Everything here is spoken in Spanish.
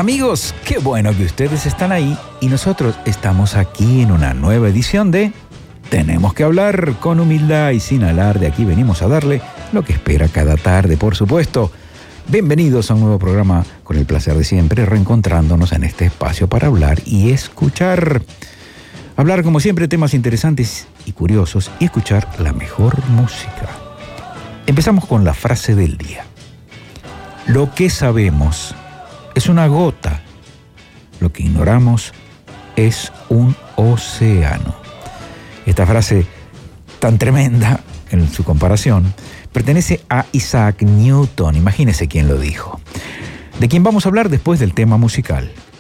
amigos, qué bueno que ustedes están ahí y nosotros estamos aquí en una nueva edición de Tenemos que hablar con humildad y sin alarde. Aquí venimos a darle lo que espera cada tarde, por supuesto. Bienvenidos a un nuevo programa con el placer de siempre, reencontrándonos en este espacio para hablar y escuchar. Hablar como siempre temas interesantes y curiosos y escuchar la mejor música. Empezamos con la frase del día. Lo que sabemos es una gota, lo que ignoramos es un océano. Esta frase tan tremenda en su comparación pertenece a Isaac Newton. Imagínese quién lo dijo. De quien vamos a hablar después del tema musical.